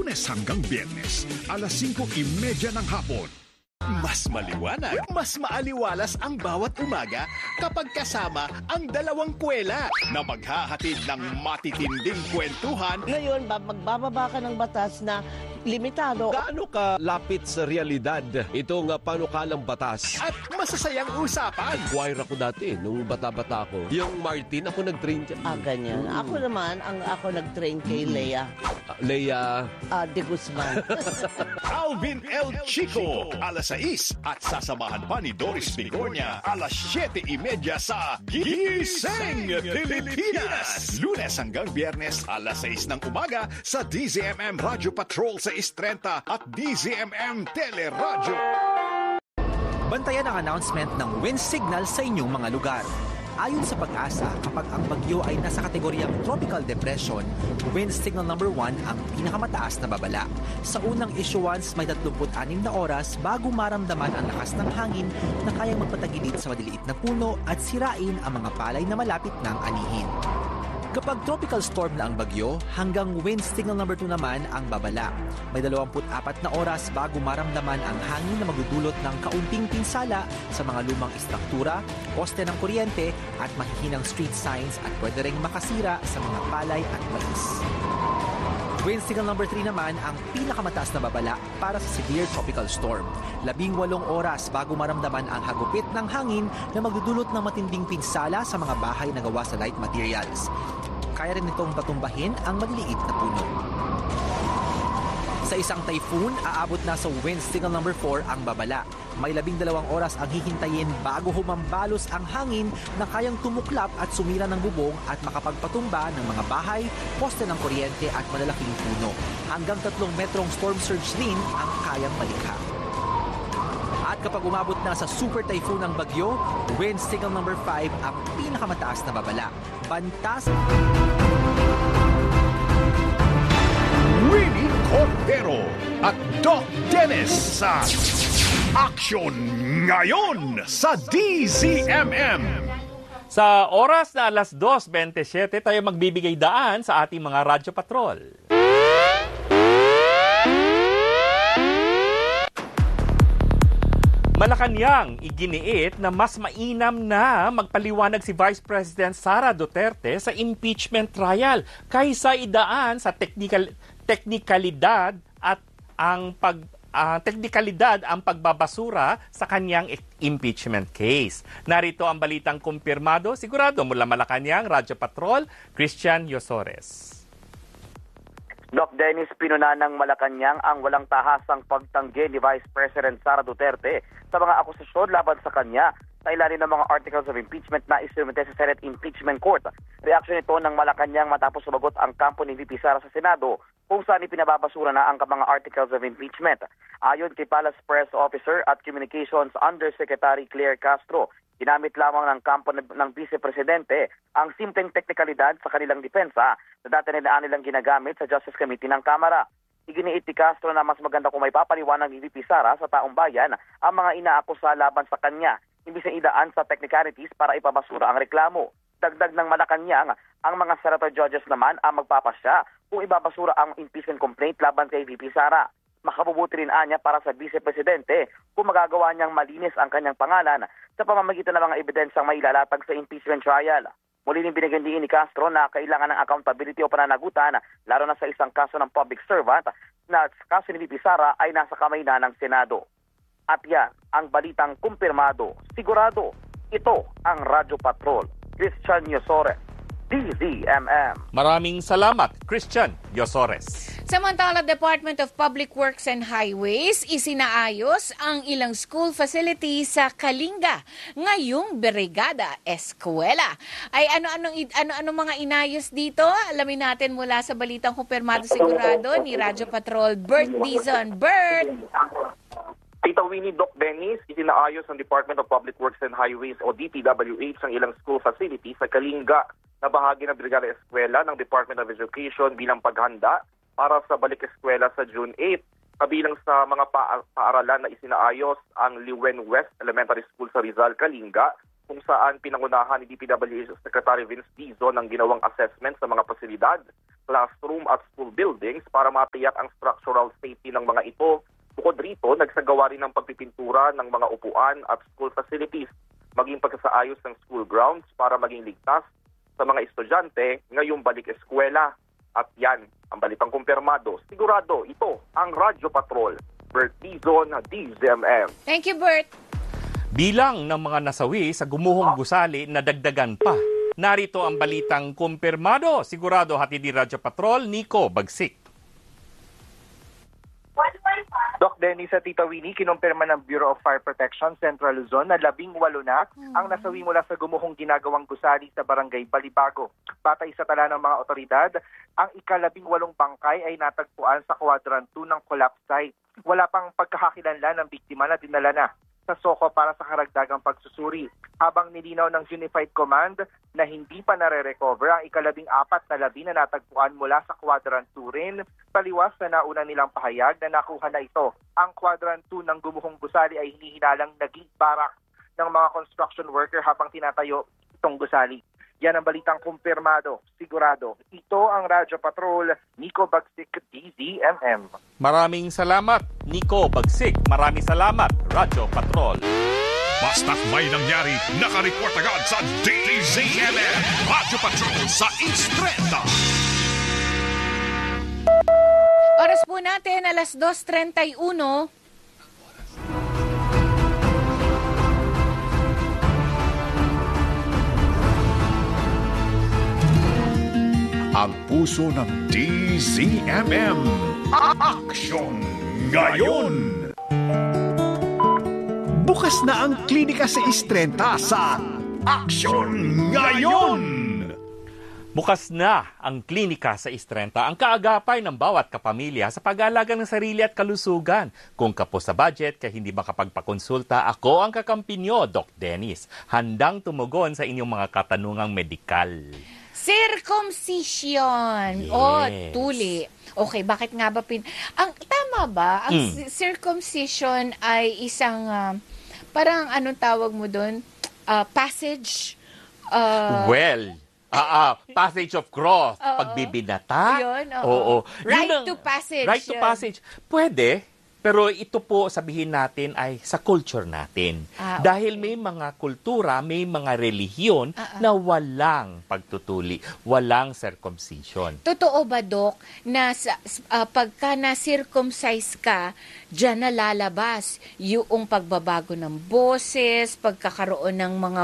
Lunes hanggang Biyernes, alas 5:30 ng hapon. Mas maliwanag, mas maaliwalas ang bawat umaga kapag kasama ang dalawang kwela na maghahatid ng matitinding kwentuhan. Ngayon, magbababa ka ng batas na limitado. Gaano ka lapit sa realidad itong panukalang batas? At masasayang usapan. Choir ako dati, nung bata-bata ako. Yung Martin, ako nag-train dyan. Ganyan. Ako naman, ako nag-train kay Lea. Lea De Guzman. Alvin L. Chico, alas 6. At sasamahan pa ni Doris Bigornia, alas 7:30 sa Gising Pilipinas. Lunes hanggang Biyernes, alas 6 ng umaga sa DZMM Radio Patrol sa 6:30 at DZMM Teleradyo. Bantayan ang announcement ng wind signal sa inyong mga lugar. Ayon sa Pag-asa, kapag ang bagyo ay nasa kategoryang tropical depression, wind signal number 1 ang pinakamataas na babala. Sa unang issuance, may 36 na oras bago maramdaman ang lakas ng hangin na kayang magpatagilid sa maliliit na puno at sirain ang mga palay na malapit ng anihin. Kapag tropical storm na ang bagyo, hanggang wind signal number 2 naman ang babala. May 24 na oras bago maramdaman ang hangin na magdudulot ng kaunting pinsala sa mga lumang istruktura, poste ng kuryente at mahihinang street signs at pwede ring makasira sa mga palay at mais. Wind signal number 3 naman ang pinakamataas na babala para sa severe tropical storm. 18 oras bago maramdaman ang hagupit ng hangin na magdudulot ng matinding pinsala sa mga bahay na gawa sa light materials. Kaya rin itong patumbahin ang maliliit na puno. Sa isang typhoon, aabot na sa wind signal number 4 ang babala. May 12 oras ang hihintayin bago humambalos ang hangin na kayang tumuklap at sumira ng bubong at makapagpatumba ng mga bahay, poste ng kuryente at malalaking puno. Hanggang 3 metrong storm surge din ang kayang malikha. At kapag umabot na sa super typhoon ng bagyo, wind signal number 5 ang pinakamataas na babala. Bantas Winnie Cordero at Doc Dennis sa Action Ngayon sa DZMM. Sa oras na alas 2:27, tayo magbibigay daan sa ating mga radyo patrol. Malacanang iginiit na mas mainam na magpaliwanag si Vice President Sara Duterte sa impeachment trial kaysa idaan sa teknikalidad at ang pagbabasura sa kanyang impeachment case. Narito ang balitang kumpirmado, sigurado mula Malacanang, Radyo Patrol, Christian Yosores. Doc Dennis, pinuna ng Malacanang ang walang tahasang pagtanggi ni Vice President Sara Duterte sa mga akusasyon laban sa kanya sa ilalim ng mga articles of impeachment na isinumite sa Senate Impeachment Court. Reaksyon ito ng Malacanang matapos sumagot ang kampo ni VP Sara sa Senado kung saan ipinababasura na ang mga articles of impeachment. Ayon kay Palace Press Officer at Communications Undersecretary Claire Castro, ginamit lamang ng kampo ng Vice Presidente ang simpleng teknikalidad sa kanilang depensa na dati nilang ginagamit sa Justice Committee ng Kamara. Iginiit ni Castro na mas maganda kung may papaliwanag ni VP Sara sa taong bayan ang mga inaakusa laban sa kanya, imbis na idaan sa technicalities para ipabasura ang reklamo. Dagdag ng Malacanang, ang mga senator judges naman ang magpapasya kung ibabasura ang impeachment complaint laban kay VP Sara. Makabubuti rin anya para sa Vice Presidente kung magagawa niyang malinis ang kanyang pangalan sa pamamagitan ng mga ebidensyang mailalatag sa impeachment trial. Muli rin binigyan din ni Castro na kailangan ng accountability o pananagutan, lalo na sa isang kaso ng public servant na kaso ni VP Sara ay nasa kamay na ng Senado. At yan ang balitang kumpirmado. Sigurado, ito ang Radyo Patrol. Christian Yosores, DZMM. Maraming salamat, Christian Yosores. Samantala, Department of Public Works and Highways isinaayos ang ilang school facilities sa Kalinga ngayong Brigada Eskwela. Ay ano mga inayos dito? Alamin natin mula sa balitang kumpirmado sigurado ni Radyo Patrol Bert Dizon. Bert! Tita Winnie, Doc Dennis, isinaayos ng Department of Public Works and Highways o DPWH ang ilang school facilities sa Kalinga na bahagi ng Brigada Eskwela ng Department of Education bilang paghanda para sa balik eskwela sa June 8. Kabilang sa mga paaralan na isinaayos ang Liwen West Elementary School sa Rizal, Kalinga, kung saan pinangunahan ni DPWH Secretary Vince Dizon ng ginawang assessment sa mga pasilidad. classroom at school buildings para matiyak ang structural safety ng mga ito. Bukod rito, nagsagawa rin ng pagpipintura ng mga upuan at school facilities, maging pagsasaayos ng school grounds para maging ligtas sa mga estudyante ngayong balik eskwela. At yan, ang balitang kumpirmado. Sigurado, ito ang Radyo Patrol. Bert Dizon, DZMM. Thank you, Bert. Bilang ng mga nasawi sa gumuhong gusali na dagdagan pa. Narito ang balitang kumpirmado. Sigurado hatid ni Radyo Patrol, Nico Bagsik. Doc Dennis at Tita Winnie, kinumpirma ng Bureau of Fire Protection Central Luzon na 18 na ang nasawi mula sa gumuhong ginagawang gusali sa Barangay Balibago. Batay sa tala ng mga otoridad, ang ika-18 bangkay ay natagpuan sa Quadrant 2 ng collapse site. Wala pang pagkakakilanlan ng biktima na dinala na sa SOCO para sa karagdagang pagsusuri. Habang nilinaw ng Unified Command na hindi pa nare-recover ang ika-14 na labi na natagpuan mula sa Quadrant 2 rin, taliwas na nauna nilang pahayag na nakuha na ito. Ang Quadrant 2 ng gumuhong gusali ay hinihinalang naging barak ng mga construction worker habang tinatayo itong gusali. Yan ang balitang kumpirmado, sigurado. Ito ang Radyo Patrol, Nico Bagsik, DZMM. Maraming salamat, Nico Bagsik. Maraming salamat, Radyo Patrol. Basta't may nangyari, naka-report agad sa DZMM. Radyo Patrol sa East 30. Oras po natin, alas 2:31. Ang puso ng DZMM. Aksyon ngayon! Bukas na ang klinika sa East 30 sa Aksyon ngayon! Bukas na ang klinika sa East 30, ang kaagapay ng bawat kapamilya sa pag-aalaga ng sarili at kalusugan. Kung kapos sa budget kaya hindi makapagpakonsulta, ako ang kakampi nyo, Doc Dennis. Handang tumugon sa inyong mga katanungang medikal. Circumcision. Yes. Oh, tuli. Okay, bakit nga ba ang tama ba? Ang circumcision ay isang parang anong tawag mo doon? Passage. Passage of growth. Pagbibinata. Yun, oo. Right Yun to passage. Right to passage. Pwede. Pero ito po, sabihin natin, ay sa culture natin. Okay. Dahil may mga kultura, may mga relihiyon na walang pagtutuli, walang circumcision. Totoo ba, Doc, na pagka na-circumcise ka, dyan na lalabas yung pagbabago ng boses, pagkakaroon ng mga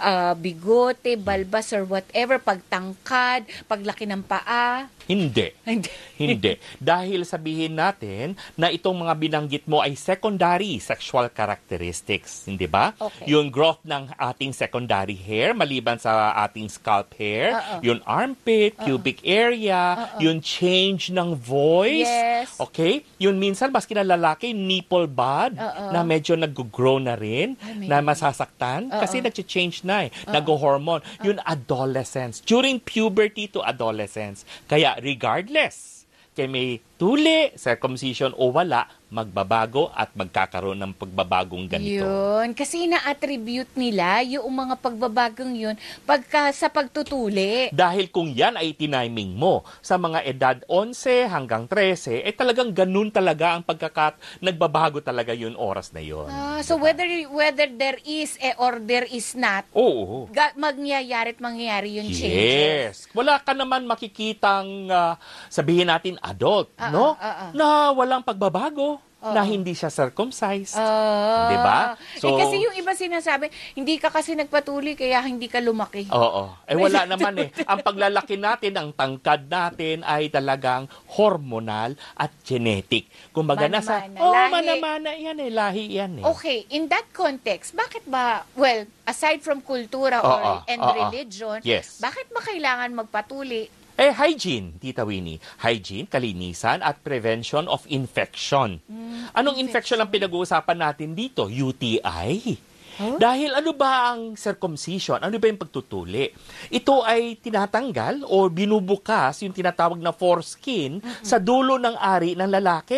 bigote, balbas, or whatever, pagtangkad, paglaki ng paa? Hindi. Hindi. Dahil sabihin natin na itong mga binanggit mo ay secondary sexual characteristics, hindi ba? Okay. Yung growth ng ating secondary hair, maliban sa ating scalp hair, yung armpit, pubic area, yung change ng voice, Yes. okay? Yung minsan, maski na lalaki, nipple bud, na medyo nag-grow na rin, na masasaktan, kasi nag-change na nag-hormone. Yung adolescence, during puberty to adolescence. Kaya regardless, kay may tuli, circumcision o wala, magbabago at magkakaroon ng pagbabagong ganito. Yun. Kasi na-attribute nila yung mga pagbabagong yun pagka sa pagtutuli. Dahil kung yan ay tiniming mo sa mga edad 11 hanggang 13, eh talagang ganun talaga ang nagbabago talaga yung oras na yun. So whether there is or there is not, Oo. mangyayari yung changes. Yes. Wala ka naman makikitang sabihin natin adult, no? Na walang pagbabago. Na hindi siya circumcised. Diba? So, kasi yung iba sinasabi, hindi ka kasi nagpatuli kaya hindi ka lumaki. Oo. Wala naman Ang paglalaki natin, ang tangkad natin ay talagang hormonal at genetic. Kumbaga mana-mana yan lahi yan Okay, in that context, bakit ba, aside from kultura and religion, yes. bakit ba kailangan magpatuli? Hygiene, Tita Winnie. Hygiene, kalinisan, at prevention of infection. Anong infection ang pinag-uusapan natin dito? UTI. Dahil ano ba ang circumcision? Ano ba yung pagtutuli? Ito ay tinatanggal o binubukas yung tinatawag na foreskin sa dulo ng ari ng lalaki.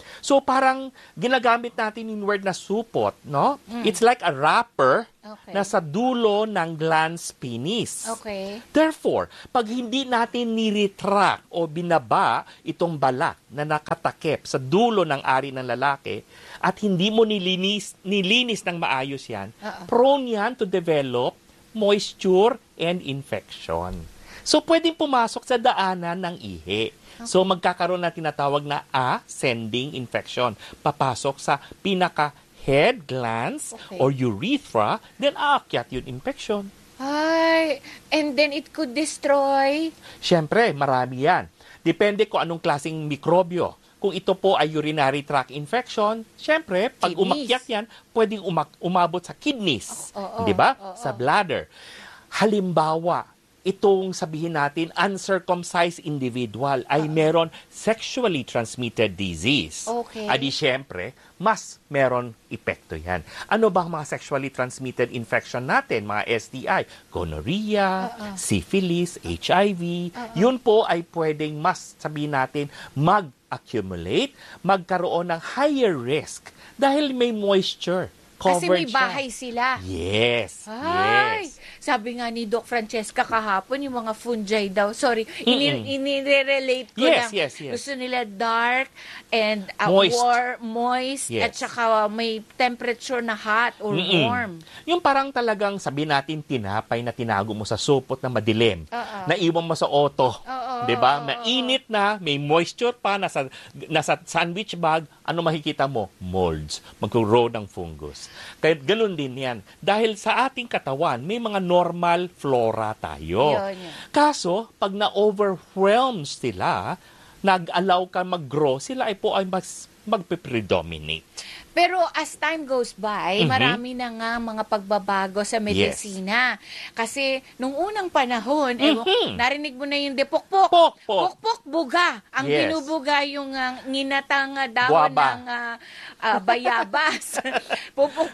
So parang ginagamit natin yung word na supot, no? It's like a wrapper na sa dulo ng glans penis. Okay. Therefore, pag hindi natin niretract o binaba itong balak na nakatakip sa dulo ng ari ng lalaki at hindi mo nilinis ng maayos yan, prone yan to develop moisture and infection. So, pwedeng pumasok sa daanan ng ihi. So, magkakaroon na tinatawag na ascending infection. Papasok sa pinaka-head glands or urethra, then aakyat yung infection. Ay, and then it could destroy? Siyempre, marami yan. Depende kung anong klaseng mikrobyo. Kung ito po ay urinary tract infection, siyempre, pag umakyat yan, pwedeng umabot sa kidneys. Di ba? Sa bladder. Halimbawa, itong sabihin natin, uncircumcised individual ay meron sexually transmitted disease. Okay. Adi syempre, mas meron epekto yan. Ano ba ang mga sexually transmitted infection natin? Mga STI, gonorrhea, syphilis, HIV. Yun po ay pwedeng mas, sabihin natin, mag-accumulate, magkaroon ng higher risk dahil may moisture. Kasi may Covered bahay siya. sila. Yes. Ay, Yes. sabi nga ni Doc Francesca kahapon, yung mga fungi daw. Sorry, inire-relate ko Yes, lang. yes, yes. Gusto nila dark and Moist. moist Yes. at saka may temperature na hot or warm. Yung parang talagang sabihin natin tinapay na tinago mo sa supot na madilim. Naiwan mo sa auto. 'Di ba? Mainit na, may moisture pa nasa sandwich bag, ano makikita mo? Molds. Magro-grow ng fungus. Kaya ganun din 'yan. Dahil sa ating katawan, may mga normal flora tayo. Yun. Kaso, pag na-overwhelm sila, nag-allow ka mag-grow, sila ay po ay mas magpe-predominate. Pero as time goes by, marami na nga mga pagbabago sa medisina. Kasi nung unang panahon, narinig mo na yung depukpok. Pokpok. Pokpok, buga. Ang Yes. binubuga yung nginatang dahon Guaba. ng bayabas. Pupok,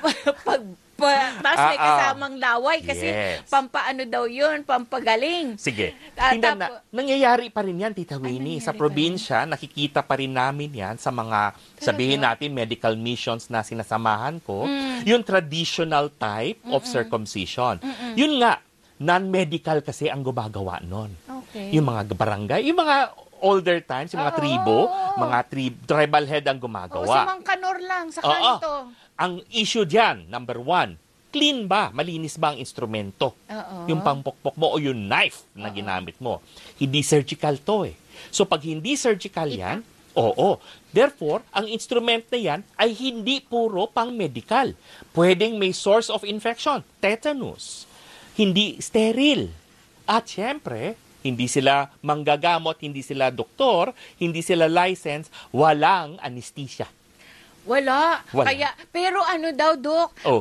tapos may kasamang laway kasi Yes. pampaano daw yun, pampagaling. Sige. Ah, Tingnan na, nangyayari pa rin yan, Tita Winnie. Sa nangyayari probinsya, nakikita pa rin namin yan sa mga, sabihin natin, medical missions na sinasamahan ko. Yung traditional type of circumcision. Yun nga, non-medical kasi ang gumagawa nun. Okay. Yung mga barangay, yung mga older times, yung mga tribo, mga tribal head ang Si gumagawa. Mang Kanor lang sa Oo. kanto. Ang issue dyan, number one, clean ba? Malinis ba ang instrumento? Yung pangpokpok mo o yung knife na ginamit mo. Hindi surgical to eh. So pag hindi surgical yan, oo. Therefore, ang instrument na yan ay hindi puro pang medical. Pwedeng may source of infection, tetanus. Hindi sterile. At syempre, hindi sila manggagamot, hindi sila doktor, hindi sila licensed, walang anesthesia. Wala. Wala. Kaya, pero ano daw, Dok, Oh.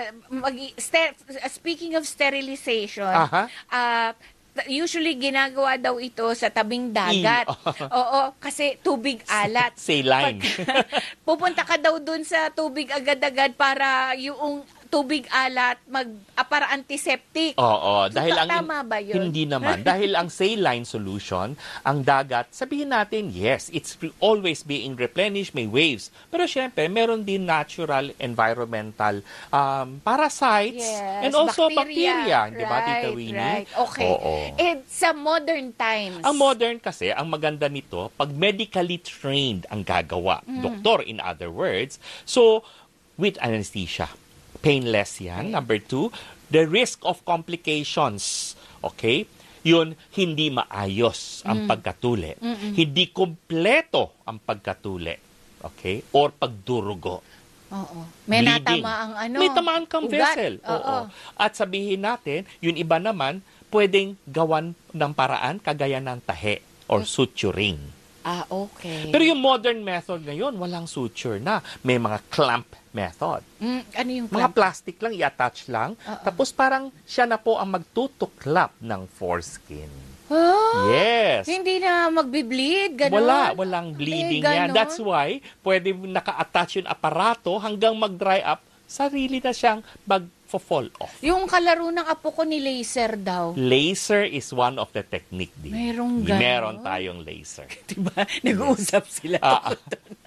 speaking of sterilization, Aha. usually ginagawa daw ito sa tabing dagat. Oo, kasi tubig alat. Saline. Pupunta ka daw dun sa tubig agad-agad para yung tubig alat para antiseptic. Oo, dahil ang Tama ba yun? hindi naman dahil ang saline solution, ang dagat, sabihin natin, yes, it's always being replenished, may waves. Pero syempre, meron din natural environmental parasites Yes, and also bacteria, di ba, Tita Winnie? Right. Okay. Oo. And sa modern times, Ang modern kasi, ang maganda nito, pag medically trained ang gagawa, doktor in other words, so with anesthesia. Painless yan. Number two, the risk of complications. Okay? Yun, hindi maayos ang pagkatuli. Hindi kompleto ang pagkatuli. Okay? Or pagdurugo. oo. May Bleeding. natama ang May tamaan kang ugat. vessel. Oo. At sabihin natin, yung iba naman, pwedeng gawan ng paraan kagaya ng tahe or suturing. Okay. Pero yung modern method ngayon, walang suture na. May mga clamp method. Ano yung Mga plastic lang, i-attach lang. Tapos parang siya na po ang magtutuklap ng foreskin. Yes. Hindi na magbi-bleed, gano'n? Walang bleeding Eh, yan. ganon? That's why, pwede naka-attach yung aparato hanggang mag-dry up, sarili na siyang mag-fall off. Yung kalaro ng apo ko ni laser daw. Laser is one of the technique din. Merong ganon? Meron tayong laser. Diba? Nag-uusap sila.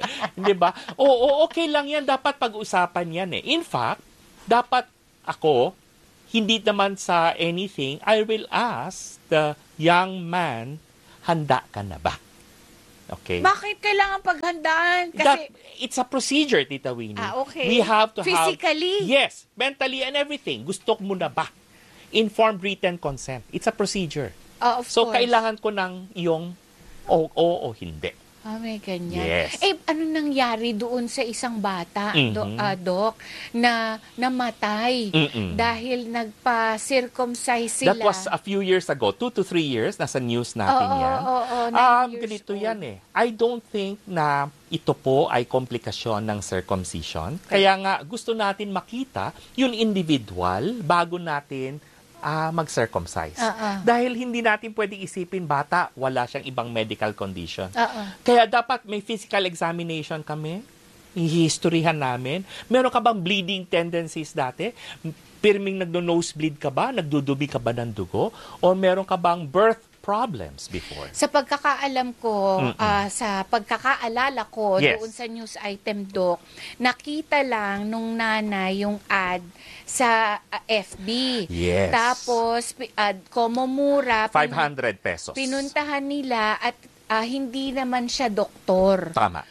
Hindi ba? Oo, okay lang yan. Dapat pag-usapan yan eh. In fact, dapat ako, hindi naman sa anything, I will ask the young man, handa ka na ba? Okay? Bakit kailangan paghandaan? Kasi, It's a procedure, Tita Winnie. Okay. We have to Physically? Yes, mentally and everything. Gusto mo na ba? Informed written consent. It's a procedure. of So, course. kailangan ko ng iyong oo o hindi. May ganyan. Yes. Ano nangyari doon sa isang bata, Mhm. Doc, na namatay Mm-mm. dahil nagpa-circumcise sila? That was a few years ago, 2 to 3 years, nasa news natin yan. Oo, 9 years Ganito old. yan eh. I don't think na ito po ay komplikasyon ng circumcision. Kaya nga, gusto natin makita yung individual bago natin mag-circumcise. Dahil hindi natin pwedeng isipin bata, wala siyang ibang medical condition. Kaya dapat may physical examination kami, i-historyhan namin. Meron ka bang bleeding tendencies dati? Pirming nagdo-nosebleed ka ba? Nagdudubi ka ba ng dugo? O meron ka bang birth problems before? Sa pagkakaalam ko, sa pagkakaalala ko Yes. doon sa news item, Doc, nakita lang nung nanay yung ad sa FB. Yes. Tapos, komomura, 500 pesos. pinuntahan nila at hindi naman siya doktor. Tama.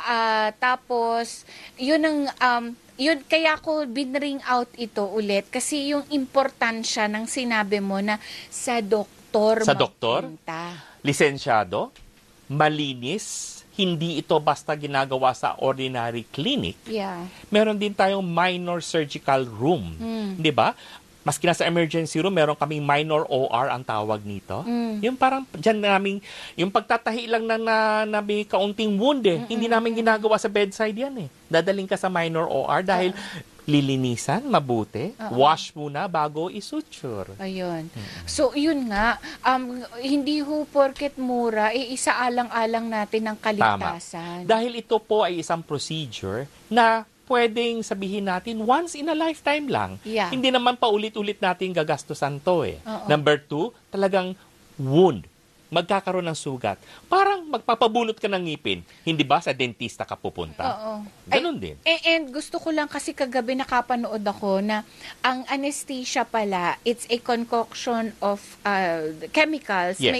Tapos, yun yun, kaya ko binring out ito ulit kasi yung importansya ng sinabi mo na sa doktor magpunta. Lisensyado, malinis, hindi ito basta ginagawa sa ordinary clinic. Yeah. Meron din tayong minor surgical room. Di ba? Maski na sa emergency room, meron kaming minor OR ang tawag nito. Yung parang dyan namin, yung pagtatahi lang na may kaunting wound eh. Hindi namin ginagawa sa bedside yan eh. Dadaling ka sa minor OR dahil lilinisan, mabuti, wash muna bago isuture. Ayun. So, yun nga, hindi ho porket mura, isaalang-alang natin ang kaligtasan. Dahil ito po ay isang procedure na pwedeng sabihin natin once in a lifetime lang. Yeah. Hindi naman paulit-ulit natin gagastusan to eh. Number 2, talagang wound. Magkakaroon ng sugat. Parang magpapabunot ka ng ngipin. Hindi ba sa dentista ka pupunta? Ganun din. And gusto ko lang kasi kagabi nakapanood ako na ang anesthesia pala, it's a concoction of chemicals. Yes. May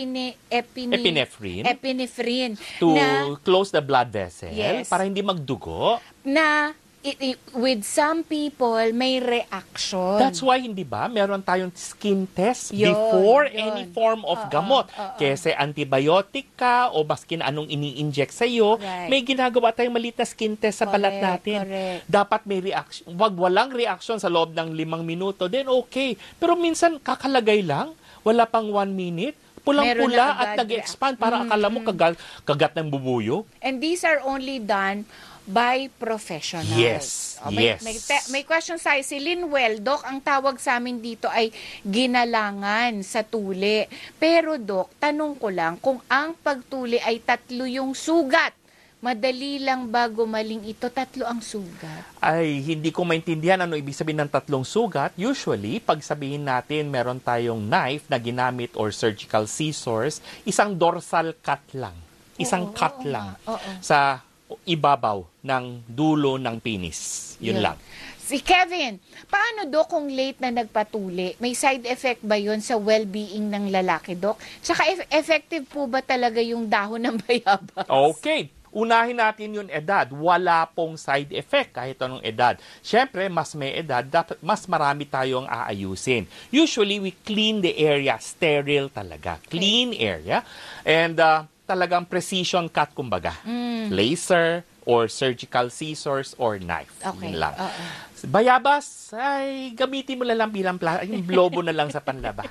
Epinephrine. To na close the blood vessel. Yes. Para hindi magdugo. na with some people may reaction. That's why, hindi ba, meron tayong skin test Yun, before yun. any form of gamot. Kasi antibiotic ka o baskin anong ini-inject sa'yo, Right. may ginagawa tayong maliit na skin test sa balat natin. Correct. Dapat may reaction. Wag walang reaction sa loob ng 5 minuto, then okay. Pero minsan, kakalagay lang, wala pang 1 minute, Meron pulang-pula na at agad nag-expand para akala mo kagat ng bubuyog. And these are only done by professionals. Yes, yes. May question sa si Linwell, Doc, ang tawag sa amin dito ay ginalangan sa tuli. Pero Doc, tanong ko lang, kung ang pagtuli ay 3 yung sugat, madali lang ba gumaling ito? 3 ang sugat. Ay, hindi ko maintindihan ano ibig sabihin ng 3 sugat. Usually, pag sabihin natin meron tayong knife na ginamit or surgical scissors, isang dorsal cut lang. Isang cut lang sa ibabaw ng dulo ng penis. Yun lang. Si Kevin, paano Doc kung late na nagpatuli? May side effect ba yun sa well-being ng lalaki, Doc? Tsaka effective po ba talaga yung dahon ng bayabas? Okay. Unahin natin yung edad. Wala pong side effect kahit anong edad. Siyempre, mas may edad, dapat mas marami tayong aayusin. Usually, we clean the area. Sterile talaga. Clean area. And talagang precision cut, kumbaga. Laser or surgical scissors or knife. Okay. Yun lang. Bayabas, ay gamitin mo na lang bilang yung lobo na lang sa panlaba.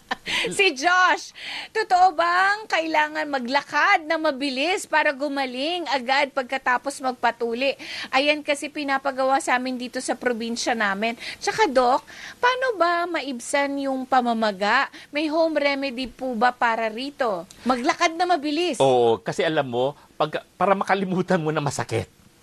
Si Josh, totoo bang kailangan maglakad na mabilis para gumaling agad pagkatapos magpatuli? Ayan kasi pinapagawa sa amin dito sa probinsya namin. Tsaka Doc, paano ba maibsan yung pamamaga? May home remedy po ba para rito? Maglakad na mabilis. Oo, kasi alam mo, para makalimutan mo na masakit.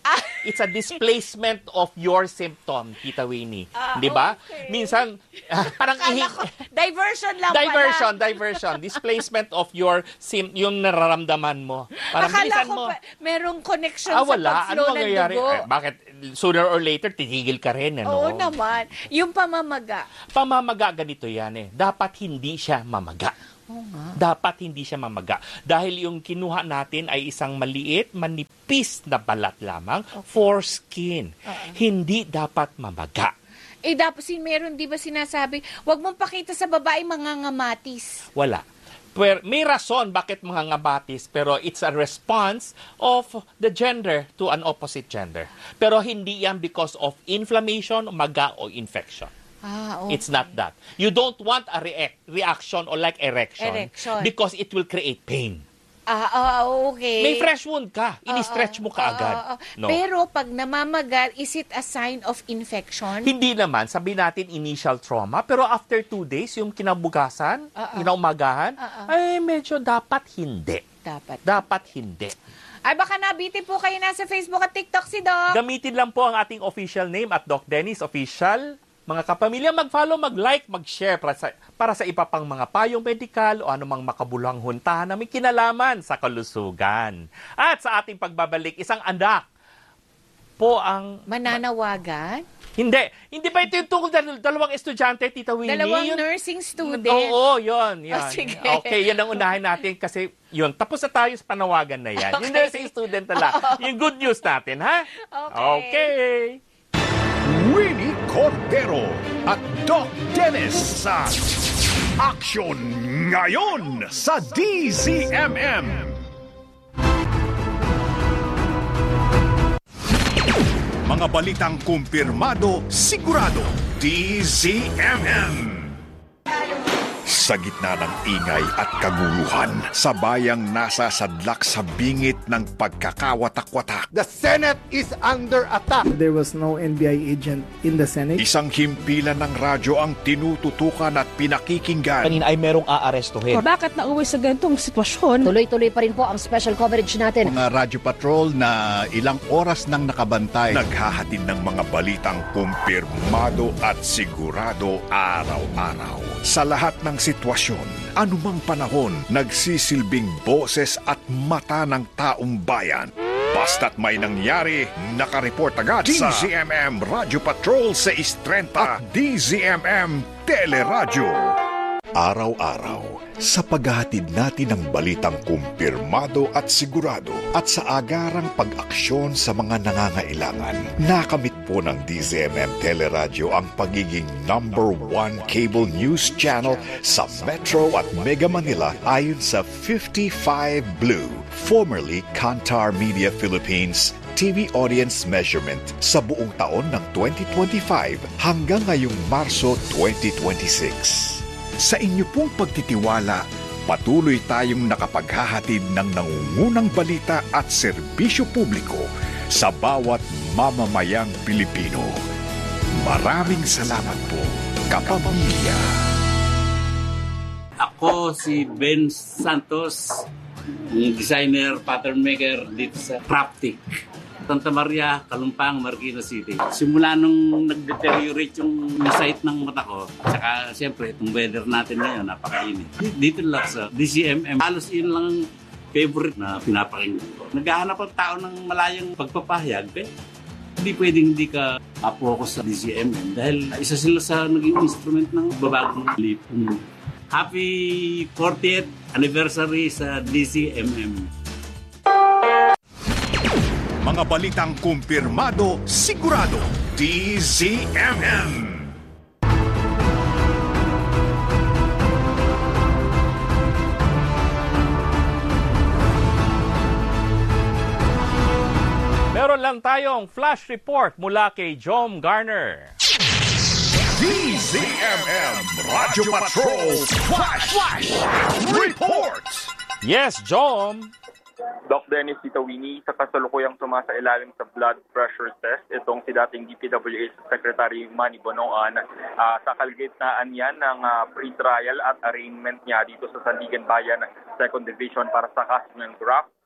It's a displacement of your symptom, Tita Winnie. Di ba? Okay. Minsan, parang Diversion lang diversion. Displacement of your yung nararamdaman mo. Parang Akala bilisan ko mo. merong connection Wala. sa pag-flow Ano ng mangyayari? dugo. Bakit sooner or later titigil ka rin, ano? Oo naman. Yung pamamaga. Pamamaga ganito yan eh. Dapat hindi siya mamaga. Dapat hindi siya mamaga. Dahil yung kinuha natin ay isang maliit, manipis na balat lamang, foreskin. Hindi dapat mamaga. Dapat meron di ba sinasabi, wag mong pakita sa babae mangangamatis. Wala. Pero may rason bakit mga ngabatis, pero it's a response of the gender to an opposite gender. Pero hindi yan because of inflammation, maga, o infection. Okay. It's not that. You don't want a reaction or like erection because it will create pain. Okay. May fresh wound ka. Ini-stretch mo ka agad. No. Pero pag namamaga, is it a sign of infection? Hindi naman. Sabihin natin initial trauma. Pero after 2 days, yung kinabukasan, kinaumagahan, ay medyo dapat hindi. Dapat hindi. Ay baka nabitin po kayo nasa Facebook at TikTok si Doc. Gamitin lang po ang ating official name at Doc Dennis Official. Mga kapamilya, mag-follow, mag-like, mag-share para sa iba pang mga payong medikal o anumang makabulang huntahan na may kinalaman sa kalusugan. At sa ating pagbabalik, isang anak po ang... Mananawagan? Hindi ba ito yung tungkol dalawang estudyante, Tita Winnie? Dalawang nursing student? Oo, yun. Sige. Okay, yan ang unahin natin kasi yun. Tapos na tayo sa panawagan na yan. Yung nursing student na lang. Yung good news natin, ha? Okay. Winnie Cordero at Doc Dennis sa Action Ngayon sa DZMM. Mga balitang kumpirmado, sigurado, DZMM. Sa gitna ng ingay at kaguluhan, sa bayang nasa sadlak sa bingit ng pagkakawatak-watak. The Senate is under attack. There was no NBI agent in the Senate. Isang himpilan ng radyo ang tinututukan at pinakikinggan. Kanina ay merong aarestuhin. Bakit nauwi sa ganitong sitwasyon? Tuloy-tuloy pa rin po ang special coverage natin. Mga radyo patrol na ilang oras nang nakabantay. Naghahatid ng mga balitang kumpirmado at sigurado araw-araw. Sa lahat ng sitwasyon, anumang panahon, nagsisilbing boses at mata ng taong bayan. Basta't may nangyari, nakareport agad sa DZMM Radio Patrol sa 630 at DZMM Teleradyo. Araw-araw, sa paghahatid natin ng balitang kumpirmado at sigurado at sa agarang pag-aksyon sa mga nangangailangan, nakamit po ng DZMM Teleradyo ang pagiging #1 cable news channel sa Metro at Mega Manila ayon sa 55 Blue, formerly Kantar Media Philippines TV audience measurement sa buong taon ng 2025 hanggang ngayong Marso 2026. Sa inyo pong pagtitiwala, patuloy tayong nakapaghahatid ng nangungunang balita at serbisyo publiko sa bawat mamamayang Pilipino. Maraming salamat po, kapamilya. Ako si Ben Santos, designer, pattern maker dito sa Craftic, Santa Maria, Kalumpang, Marikina City. Simula nung nag-deteriorate yung sight ng mata ko, saka siyempre itong weather natin ngayon, napakainit. Dito lang sa DZMM, halos yun lang favorite na pinapakinggan ko. Naghahanap ang tao ng malayang pagpapahayag, hindi pwedeng hindi ka focus sa DZMM dahil isa sila sa naging instrument ng babagong lip. Happy 40th anniversary sa DZMM. Mga balitang kumpirmado, sigurado, DZMM. Meron lang tayong flash report mula kay Jom Garner. DZMM Radio Patrol Flash Report. Yes, Jom. Doc Dennis, Tita Winnie, sa kasalukuyang sumasailalim sa blood pressure test, itong si dating DPWH Secretary Manny Bonoan, sa kalagitnaan yan ng pre-trial at arraignment niya dito sa Sandigan Bayan 2nd Division para sa kaso ng graft